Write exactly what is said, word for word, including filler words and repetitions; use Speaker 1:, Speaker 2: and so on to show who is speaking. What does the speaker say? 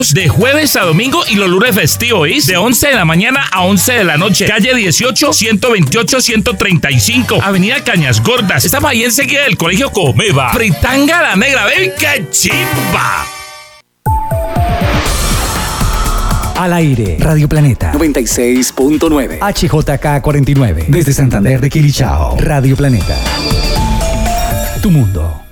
Speaker 1: de jueves a domingo y los lunes festivos, ¿is? De once de la mañana a once de la noche. Calle dieciocho, ciento veintiocho, ciento treinta y cinco. Avenida Cañas Gordas. Estamos ahí enseguida del Colegio Comeva. Fritanga La Negra, ¡ven qué chimba!
Speaker 2: Al aire, Radio Planeta
Speaker 3: noventa y seis punto nueve.
Speaker 2: H J K cuarenta y nueve. Desde Santander de Quilichao. Radio Planeta. Tu mundo.